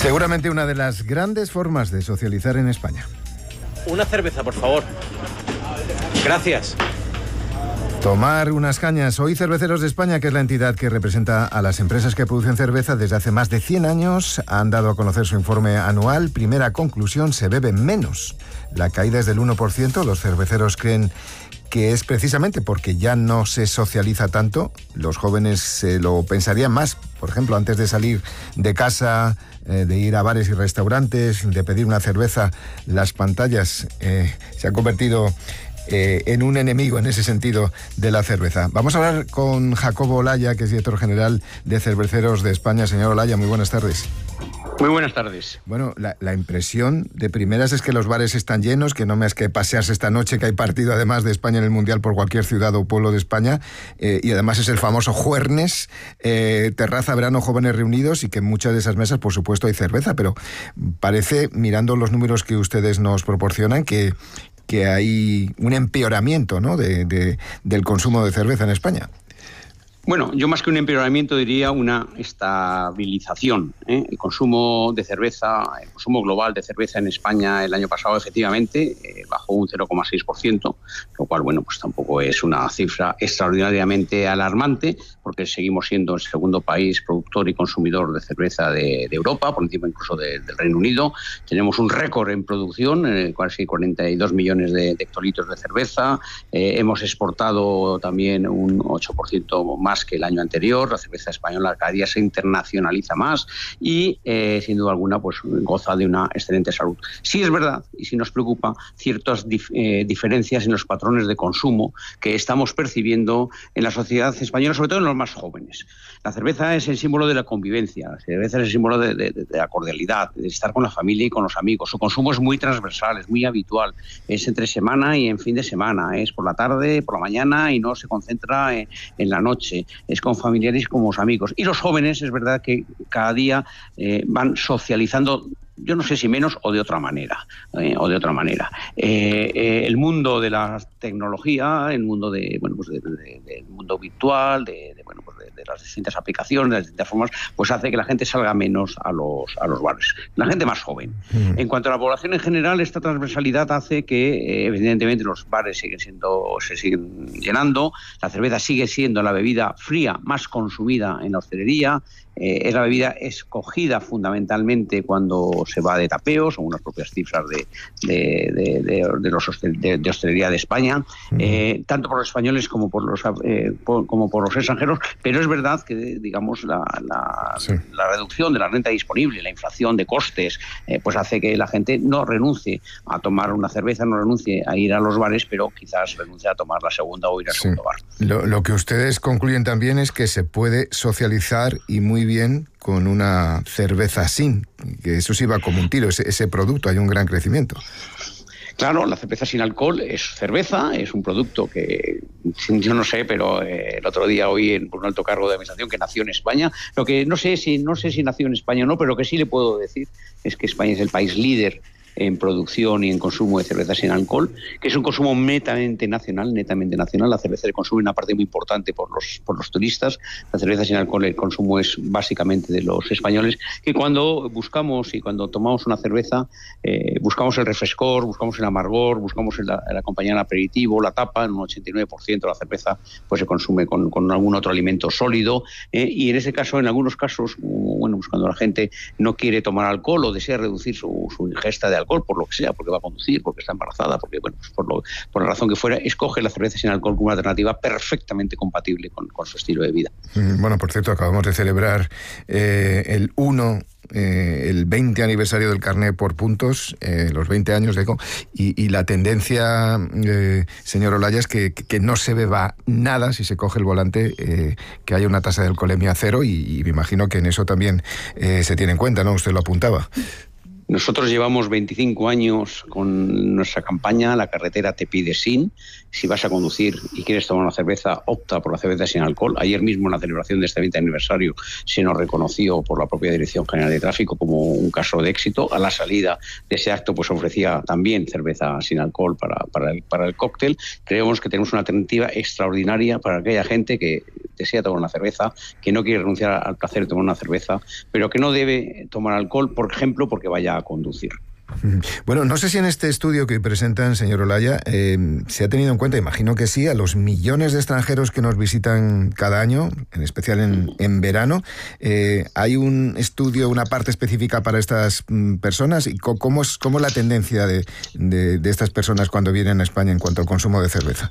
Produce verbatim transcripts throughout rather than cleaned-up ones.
Seguramente una de las grandes formas de socializar en España. Una cerveza, por favor. Gracias. Tomar unas cañas. Hoy Cerveceros de España, que es la entidad que representa a las empresas que producen cerveza desde hace más de cien años, han dado a conocer su informe anual. Primera conclusión: se bebe menos. La caída es del uno por ciento. Los cerveceros creen que es precisamente porque ya no se socializa tanto. Los jóvenes se lo pensarían más, por ejemplo, antes de salir de casa, eh, de ir a bares y restaurantes, de pedir una cerveza. Las pantallas eh, se han convertido eh, en un enemigo en ese sentido de la cerveza. Vamos a hablar con Jacobo Olaya, que es director general de Cerveceros de España. Señor Olaya, muy buenas tardes. Muy buenas tardes. Bueno, la, la impresión de primeras es que los bares están llenos, que no me es que pasearse esta noche, que hay partido además de España en el Mundial por cualquier ciudad o pueblo de España, eh, y además es el famoso Juernes, eh, terraza, verano, jóvenes reunidos, y que en muchas de esas mesas, por supuesto, hay cerveza, pero parece, mirando los números que ustedes nos proporcionan, que, que hay un empeoramiento, ¿no?, de, de, del consumo de cerveza en España. Bueno, yo más que un empeoramiento diría una estabilización, ¿eh? El consumo de cerveza, el consumo global de cerveza en España el año pasado efectivamente eh, bajó un cero coma seis por ciento, lo cual, bueno, pues tampoco es una cifra extraordinariamente alarmante, porque seguimos siendo el segundo país productor y consumidor de cerveza de, de Europa, por encima incluso de, del Reino Unido. Tenemos un récord en producción, eh, casi cuarenta y dos millones de, de hectolitros de cerveza. Eh, hemos exportado también un ocho por ciento más que el año anterior. La cerveza española cada día se internacionaliza más y, eh, sin duda alguna, pues goza de una excelente salud. Sí es verdad, y sí nos preocupa, ciertas dif- eh, diferencias en los patrones de consumo que estamos percibiendo en la sociedad española, sobre todo en los más jóvenes. La cerveza es el símbolo de la convivencia, la cerveza es el símbolo de, de, de la cordialidad, de estar con la familia y con los amigos. Su consumo es muy transversal, es muy habitual, es entre semana y en fin de semana, es por la tarde, por la mañana, y no se concentra en, en la noche. Es con familiares y con los amigos. Y los jóvenes, es verdad que cada día eh, van socializando, yo no sé si menos o de otra manera, eh, o de otra manera. Eh, eh, el mundo de la tecnología, el mundo de, bueno, pues de, de, del mundo virtual, de, de bueno, pues de, de las distintas aplicaciones, de las distintas formas, pues hace que la gente salga menos a los a los bares. La gente más joven. Mm. En cuanto a la población en general, esta transversalidad hace que, eh, evidentemente, los bares siguen siendo, se siguen llenando. La cerveza sigue siendo la bebida fría más consumida en la hostelería. Eh, es la bebida escogida fundamentalmente cuando se va de tapeo, según las propias cifras de, de, de, de, de, los hostel, de, de hostelería de España, uh-huh. eh, tanto por los españoles como por los eh, por, como por los extranjeros. Pero es verdad que, digamos, la, la, sí. la reducción de la renta disponible, la inflación de costes, eh, pues hace que la gente no renuncie a tomar una cerveza, no renuncie a ir a los bares, pero quizás renuncie a tomar la segunda o ir al sí. segundo bar. Lo, lo que ustedes concluyen también es que se puede socializar, y muy bien, con una cerveza sin, que eso sí va como un tiro, ese, ese producto, hay un gran crecimiento. Claro, la cerveza sin alcohol es cerveza, es un producto que yo no sé, pero eh, el otro día oí en, por un alto cargo de administración que nació en España. Lo que no sé si no sé si nació en España o no, pero lo que sí le puedo decir es que España es el país líder en producción y en consumo de cerveza sin alcohol, que es un consumo netamente nacional, netamente nacional. La cerveza le consume una parte muy importante por los por los turistas. La cerveza sin alcohol, el consumo es básicamente de los españoles, que cuando buscamos y cuando tomamos una cerveza, eh, buscamos el refrescor, buscamos el amargor, buscamos el, el acompañar el aperitivo, la tapa. En un ochenta y nueve por ciento de la cerveza pues se consume con, con algún otro alimento sólido, eh, y en ese caso, en algunos casos, bueno, pues cuando la gente no quiere tomar alcohol o desea reducir su, su ingesta de alcohol, alcohol, por lo que sea, porque va a conducir, porque está embarazada, porque, bueno, pues por, lo, por la razón que fuera, escoge la cerveza sin alcohol como una alternativa perfectamente compatible con, con su estilo de vida. Bueno, por cierto, acabamos de celebrar eh, el uno, eh, el veinte aniversario del carné por puntos, eh, los veinte años de ECO, y, y la tendencia, eh, señor Olaya, es que, que no se beba nada si se coge el volante, eh, que haya una tasa de alcoholemia cero, y, y me imagino que en eso también eh, se tiene en cuenta, ¿no? Usted lo apuntaba. Nosotros llevamos veinticinco años con nuestra campaña La carretera te pide sin. Si vas a conducir y quieres tomar una cerveza, opta por la cerveza sin alcohol. Ayer mismo, en la celebración de este veinte aniversario, se nos reconoció por la propia Dirección General de Tráfico como un caso de éxito. A la salida de ese acto pues ofrecía también cerveza sin alcohol para, para, el, para el cóctel. Creemos que tenemos una alternativa extraordinaria para aquella gente que desea tomar una cerveza, que no quiere renunciar al placer de tomar una cerveza, pero que no debe tomar alcohol, por ejemplo, porque vaya a conducir. Bueno, no sé si en este estudio que presentan, señor Olaya, eh, se ha tenido en cuenta, imagino que sí, a los millones de extranjeros que nos visitan cada año, en especial en, en verano. Eh, ¿Hay un estudio, una parte específica para estas mm, personas? ¿Y cómo es, cómo es la tendencia de, de, de estas personas cuando vienen a España en cuanto al consumo de cerveza?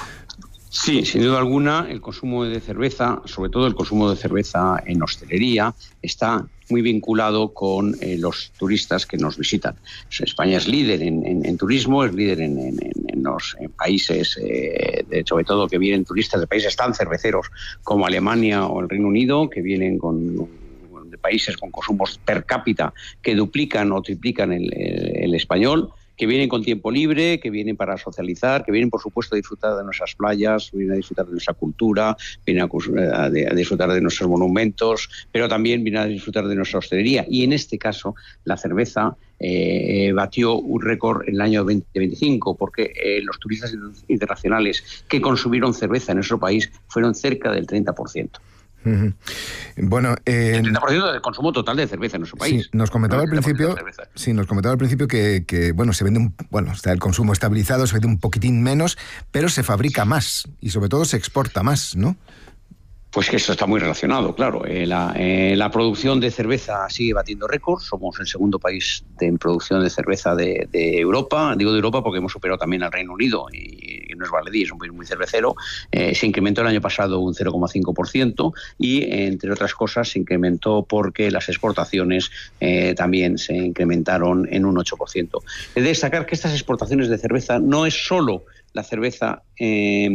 Sí, sin duda alguna, el consumo de cerveza, sobre todo el consumo de cerveza en hostelería, está muy vinculado con eh, los turistas que nos visitan. España es líder en, en, en turismo, es líder en, en, en los en países, eh, de, sobre todo que vienen turistas de países tan cerveceros como Alemania o el Reino Unido, que vienen con... de países con consumos per cápita que duplican o triplican el, el, el español, que vienen con tiempo libre, que vienen para socializar, que vienen, por supuesto, a disfrutar de nuestras playas, vienen a disfrutar de nuestra cultura, vienen a, a, a disfrutar de nuestros monumentos, pero también vienen a disfrutar de nuestra hostelería. Y en este caso, la cerveza eh, batió un récord en el año veinte veinticinco, porque eh, los turistas internacionales que consumieron cerveza en nuestro país fueron cerca del treinta por ciento. Uh-huh. Bueno, eh, el treinta por ciento del consumo total de cerveza en nuestro país. Sí, nos comentaba al principio, sí, nos comentaba al principio que, que bueno, se vende un, bueno, está el consumo estabilizado, se vende un poquitín menos, pero se fabrica más y sobre todo se exporta más, ¿no? Pues que eso está muy relacionado, claro. Eh, la, eh, la producción de cerveza sigue batiendo récords. Somos el segundo país de, en producción de cerveza de, de Europa. Digo de Europa porque hemos superado también al Reino Unido y, y no es baladí, es un país muy cervecero. Eh, se incrementó el año pasado un cero coma cinco por ciento y, entre otras cosas, se incrementó porque las exportaciones eh, también se incrementaron en un ocho por ciento. He de destacar que estas exportaciones de cerveza no es solo la cerveza eh,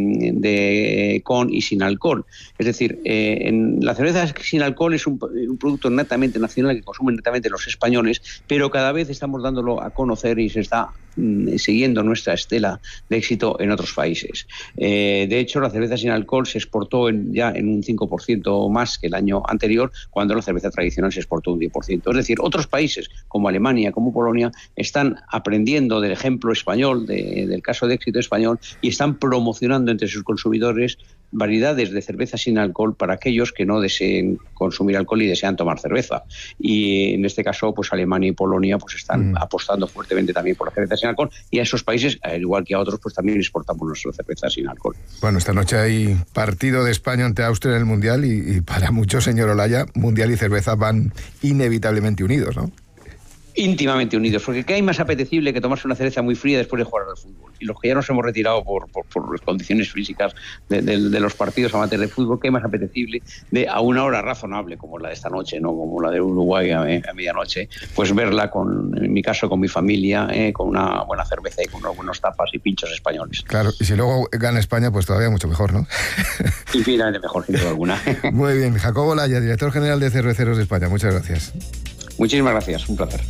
de, con y sin alcohol. Es decir, eh, en la cerveza sin alcohol es un, un producto netamente nacional que consumen netamente los españoles, pero cada vez estamos dándolo a conocer y se está mm, siguiendo nuestra estela de éxito en otros países. Eh, de hecho, la cerveza sin alcohol se exportó en, ya en un cinco por ciento más que el año anterior, cuando la cerveza tradicional se exportó un diez por ciento. Es decir, otros países como Alemania, como Polonia, están aprendiendo del ejemplo español, de, del caso de éxito español, y están promocionando entre sus consumidores variedades de cerveza sin alcohol para aquellos que no deseen consumir alcohol y desean tomar cerveza. Y en este caso, pues Alemania y Polonia pues están mm. apostando fuertemente también por la cerveza sin alcohol, y a esos países, al igual que a otros, pues también exportamos nuestra cerveza sin alcohol. Bueno, esta noche hay partido de España ante Austria en el Mundial y, y para muchos, señor Olaya, Mundial y cerveza van inevitablemente unidos, ¿no? Íntimamente unidos, porque ¿qué hay más apetecible que tomarse una cerveza muy fría después de jugar al fútbol? Y los que ya nos hemos retirado por, por, por las condiciones físicas de, de, de los partidos amateurs de fútbol, ¿qué hay más apetecible de a una hora razonable, como la de esta noche, no como la de Uruguay a, a medianoche, pues verla, con, en mi caso, con mi familia, eh, con una buena cerveza y con unos buenos tapas y pinchos españoles? Claro, y si luego gana España, pues todavía mucho mejor, ¿no? Infinitamente mejor, sin duda alguna. Muy bien, Jacobo Olaya, director general de Cerveceros de España, muchas gracias. Muchísimas gracias, un placer.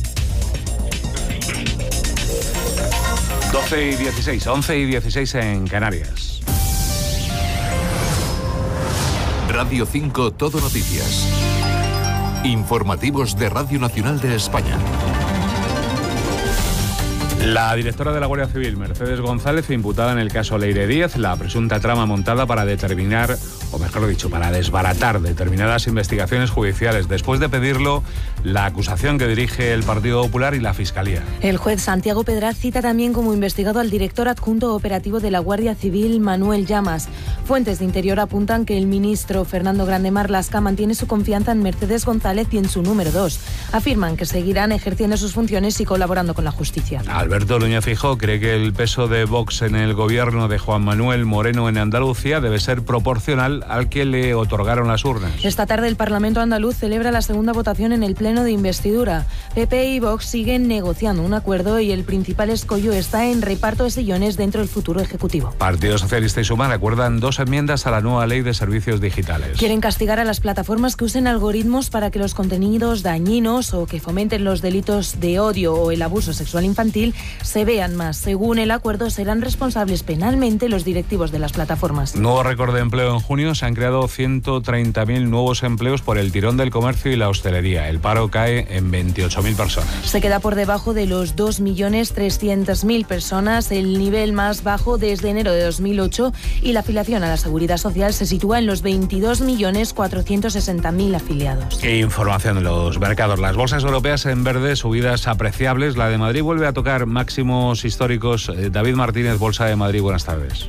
doce y dieciséis, once y dieciséis en Canarias. Radio cinco Todo Noticias. Informativos de Radio Nacional de España. La directora de la Guardia Civil, Mercedes González, imputada en el caso Leire Díez, la presunta trama montada para determinar, o mejor dicho, para desbaratar determinadas investigaciones judiciales, después de pedirlo la acusación que dirige el Partido Popular y la Fiscalía. El juez Santiago Pedraz cita también como investigado al director adjunto operativo de la Guardia Civil, Manuel Llamas. Fuentes de Interior apuntan que el ministro Fernando Grande Marlaska mantiene su confianza en Mercedes González y en su número dos. Afirman que seguirán ejerciendo sus funciones y colaborando con la justicia. Alberto Núñez Feijóo cree que el peso de Vox en el gobierno de Juan Manuel Moreno en Andalucía debe ser proporcional al que le otorgaron las urnas. Esta tarde el Parlamento andaluz celebra la segunda votación en el pleno de investidura. P P y Vox siguen negociando un acuerdo y el principal escollo está en reparto de sillones dentro del futuro ejecutivo. Partido Socialista y Sumar acuerdan dos enmiendas a la nueva ley de servicios digitales. Quieren castigar a las plataformas que usen algoritmos para que los contenidos dañinos o que fomenten los delitos de odio o el abuso sexual infantil se vean más. Según el acuerdo, serán responsables penalmente los directivos de las plataformas. Nuevo récord de empleo en junio. Se han creado ciento treinta mil nuevos empleos por el tirón del comercio y la hostelería. El paro cae en veintiocho mil personas. Se queda por debajo de los dos millones trescientas mil personas, el nivel más bajo desde enero de dos mil ocho, y la afiliación a la Seguridad Social se sitúa en los veintidós millones cuatrocientos sesenta mil afiliados. Información de los mercados. Las bolsas europeas en verde, subidas apreciables. La de Madrid vuelve a tocar máximos históricos. David Martínez, Bolsa de Madrid, buenas tardes.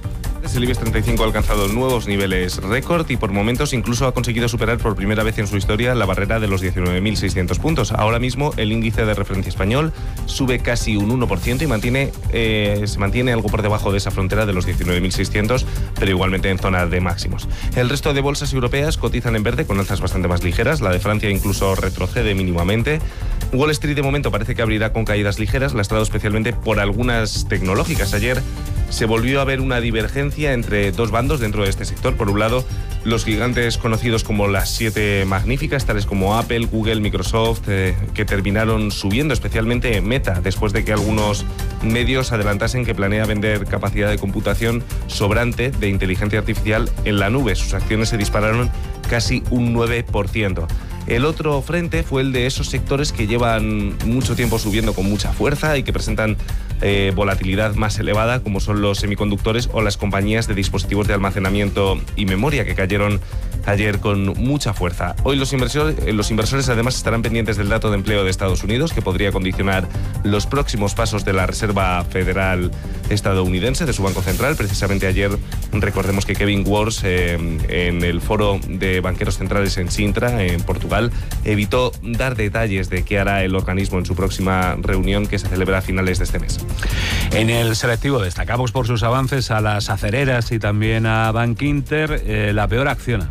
El IBEX treinta y cinco ha alcanzado nuevos niveles récord y por momentos incluso ha conseguido superar por primera vez en su historia la barrera de los diecinueve mil seiscientos puntos. Ahora mismo el índice de referencia español sube casi un uno por ciento y mantiene, eh, se mantiene algo por debajo de esa frontera de los diecinueve mil seiscientos, pero igualmente en zona de máximos. El resto de bolsas europeas cotizan en verde con alzas bastante más ligeras. La de Francia incluso retrocede mínimamente. Wall Street de momento parece que abrirá con caídas ligeras, lastrado especialmente por algunas tecnológicas. Ayer se volvió a ver una divergencia entre dos bandos dentro de este sector. Por un lado, los gigantes conocidos como las siete magníficas, tales como Apple, Google, Microsoft, eh, que terminaron subiendo, especialmente Meta, después de que algunos medios adelantasen que planea vender capacidad de computación sobrante de inteligencia artificial en la nube. Sus acciones se dispararon casi un nueve por ciento. El otro frente fue el de esos sectores que llevan mucho tiempo subiendo con mucha fuerza y que presentan eh, volatilidad más elevada, como son los semiconductores o las compañías de dispositivos de almacenamiento y memoria, que cayeron ayer con mucha fuerza. Hoy los inversores, los inversores además estarán pendientes del dato de empleo de Estados Unidos, que podría condicionar los próximos pasos de la Reserva Federal estadounidense, de su Banco Central. Precisamente ayer recordemos que Kevin Warsh, eh, en el foro de banqueros centrales en Sintra, en Portugal, evitó dar detalles de qué hará el organismo en su próxima reunión, que se celebra a finales de este mes. En el selectivo destacamos por sus avances a las acereras y también a Bankinter. Eh, la peor acciona.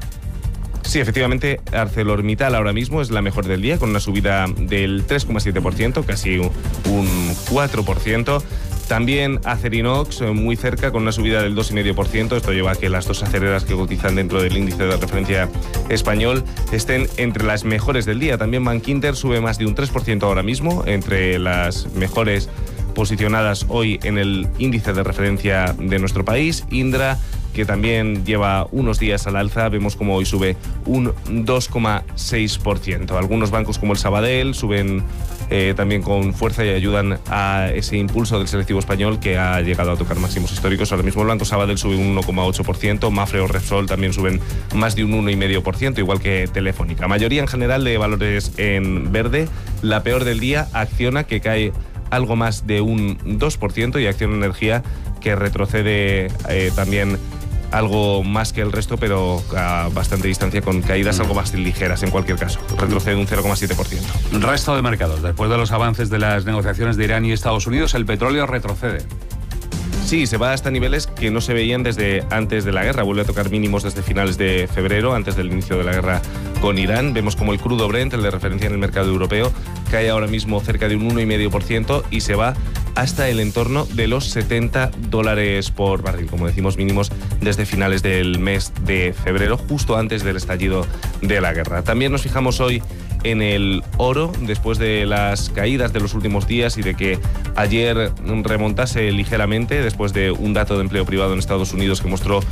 Sí, efectivamente, ArcelorMittal ahora mismo es la mejor del día, con una subida del tres coma siete por ciento, casi un cuatro por ciento. También Acerinox, muy cerca, con una subida del dos coma cinco por ciento. Esto lleva a que las dos acereras que cotizan dentro del índice de referencia español estén entre las mejores del día. También Bankinter sube más de un tres por ciento ahora mismo, entre las mejores posicionadas hoy en el índice de referencia de nuestro país. Indra, que también lleva unos días al alza, vemos como hoy sube un dos coma seis por ciento. Algunos bancos como el Sabadell suben eh, también con fuerza y ayudan a ese impulso del selectivo español, que ha llegado a tocar máximos históricos. Ahora mismo el Banco Sabadell sube un uno coma ocho por ciento, Mafre o Repsol también suben más de un uno coma cinco por ciento, igual que Telefónica. Mayoría en general de valores en verde. La peor del día, Acciona, que cae algo más de un dos por ciento, y Acciona Energía, que retrocede eh, también algo más que el resto, pero a bastante distancia, con caídas algo más ligeras en cualquier caso. Retrocede un cero coma siete por ciento. Resto de mercados. Después de los avances de las negociaciones de Irán y Estados Unidos, el petróleo retrocede. Sí, se va hasta niveles que no se veían desde antes de la guerra. Vuelve a tocar mínimos desde finales de febrero, antes del inicio de la guerra con Irán. Vemos como el crudo Brent, el de referencia en el mercado europeo, cae ahora mismo cerca de un uno coma cinco por ciento y se va hasta el entorno de los setenta dólares por barril. Como decimos, mínimos desde finales del mes de febrero, justo antes del estallido de la guerra. También nos fijamos hoy en el oro, después de las caídas de los últimos días y de que ayer remontase ligeramente después de un dato de empleo privado en Estados Unidos que mostró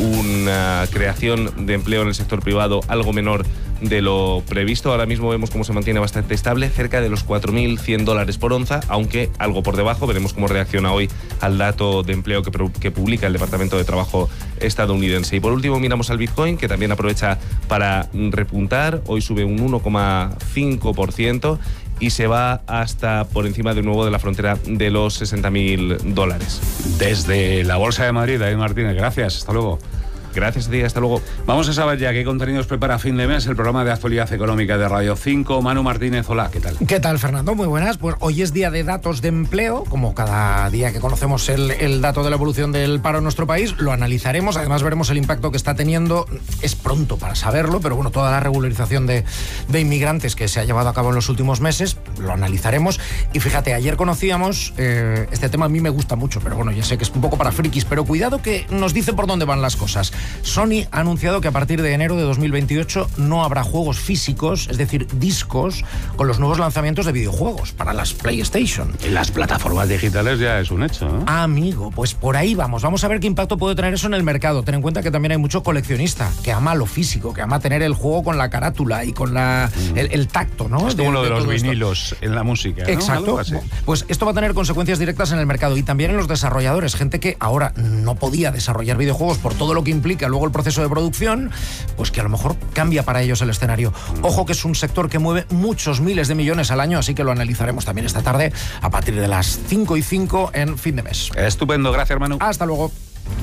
una creación de empleo en el sector privado algo menor de lo previsto. Ahora mismo vemos cómo se mantiene bastante estable, cerca de los cuatro mil cien dólares por onza, aunque algo por debajo. Veremos cómo reacciona hoy al dato de empleo que, que publica el Departamento de Trabajo estadounidense. Y por último miramos al Bitcoin, que también aprovecha para repuntar. Hoy sube un uno coma cinco por ciento y se va hasta por encima de nuevo de la frontera de los sesenta mil dólares. Desde la Bolsa de Madrid, David Martínez, gracias. Hasta luego. Gracias a ti, hasta luego. Vamos a saber ya qué contenidos prepara a fin de mes el programa de actualidad económica de Radio cinco. Manu Martínez, hola, ¿qué tal? ¿Qué tal, Fernando? Muy buenas. Pues hoy es día de datos de empleo, como cada día que conocemos el, el dato de la evolución del paro en nuestro país, lo analizaremos, además veremos el impacto que está teniendo. Es pronto para saberlo, pero bueno, toda la regularización de, de inmigrantes que se ha llevado a cabo en los últimos meses, lo analizaremos. Y fíjate, ayer conocíamos, eh, este tema a mí me gusta mucho, pero bueno, ya sé que es un poco para frikis, pero cuidado que nos dice por dónde van las cosas. Sony ha anunciado que a partir de enero de dos mil veintiocho no habrá juegos físicos, es decir, discos, con los nuevos lanzamientos de videojuegos para las PlayStation. En las plataformas digitales ya es un hecho, ¿no? Amigo, pues por ahí vamos. Vamos a ver qué impacto puede tener eso en el mercado. Ten en cuenta que también hay mucho coleccionista que ama lo físico, que ama tener el juego con la carátula y con la, mm. el, el tacto, ¿no? Es como de, lo de, de los vinilos esto. En la música, ¿no? Exacto. Pues esto va a tener consecuencias directas en el mercado y también en los desarrolladores. Gente que ahora no podía desarrollar videojuegos por todo lo que implica luego el proceso de producción, pues que a lo mejor cambia para ellos el escenario. Mm. Ojo que es un sector que mueve muchos miles de millones al año, así que lo analizaremos también esta tarde a partir de las cinco y cinco en Fin de Mes. Estupendo, gracias, Manu. Hasta luego.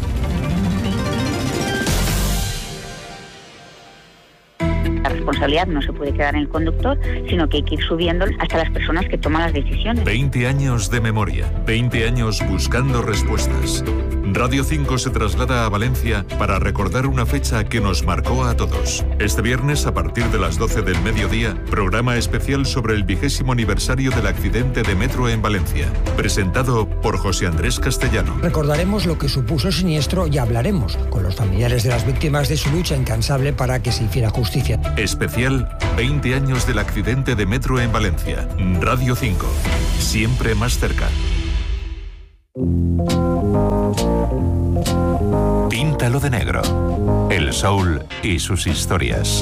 La responsabilidad no se puede quedar en el conductor, sino que hay que ir subiendo hasta las personas que toman las decisiones. veinte años de memoria, veinte años buscando respuestas. Radio cinco se traslada a Valencia para recordar una fecha que nos marcó a todos. Este viernes, a partir de las doce del mediodía, programa especial sobre el vigésimo aniversario del accidente de metro en Valencia, presentado por José Andrés Castellano. Recordaremos lo que supuso el siniestro y hablaremos con los familiares de las víctimas de su lucha incansable para que se hiciera justicia. Especial veinte años del accidente de metro en Valencia. Radio cinco, siempre más cerca. Píntalo de negro. El soul y sus historias.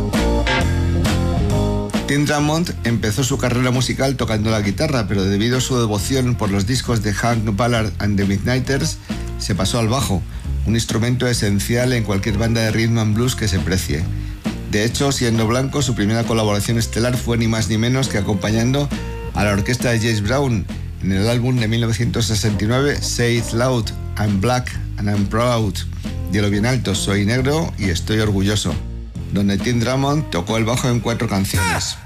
Tim Drummond empezó su carrera musical tocando la guitarra, pero debido a su devoción por los discos de Hank Ballard and the Midnighters, se pasó al bajo, un instrumento esencial en cualquier banda de rhythm and blues que se precie. De hecho, siendo blanco, su primera colaboración estelar fue ni más ni menos que acompañando a la orquesta de James Brown en el álbum de mil novecientos sesenta y nueve, Say It Loud, I'm Black and I'm Proud. Dilo bien alto, soy negro y estoy orgulloso, donde Tim Drummond tocó el bajo en cuatro canciones.